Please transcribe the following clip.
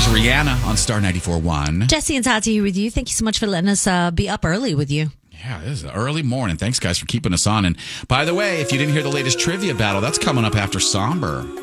There's Rihanna on Star 94.1. Jesse and Tati here with you. Thank you so much for letting us be up early with you. Yeah, this is an early morning. Thanks, guys, for keeping us on. And by the way, if you didn't hear the latest trivia battle, that's coming up after Somber.